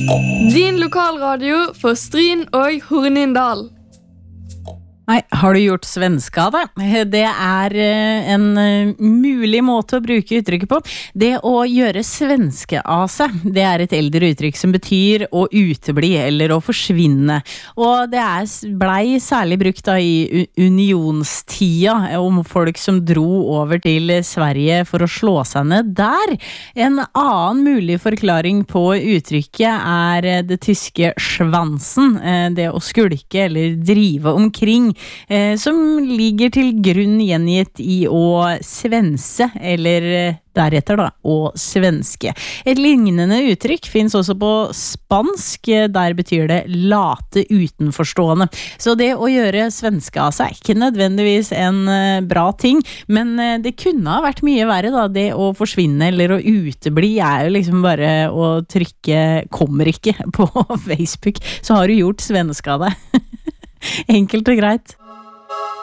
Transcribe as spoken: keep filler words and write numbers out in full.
Din lokalradio for Stryn og Hornindal. Nei, har du gjort svenskade? Det er en mulig måte å bruke uttrykket på. Det å gjøre svenske av seg, det er et eldre uttrykk som betyr å utebli eller å forsvinne. Og det er, blei særlig brukt da i unionstida om folk som dro over til Sverige for å slå seg ned der. En annen mulig forklaring på uttrykket er det tyske svansen, det å skulke eller drive omkring, Eh, som ligger til grunn gjengitt i å svense, eller deretter da, å svenske. Et lignende uttrykk finnes også på spansk, der betyr det late utenforstående. Så det å gjøre svenske av seg er ikke nødvendigvis en bra ting, men det kunne ha vært mye verre da. Det å forsvinne eller å utebli er jo liksom bare å trykke kommer ikke på Facebook, så har du gjort svenske av deg. Enkelt og greit.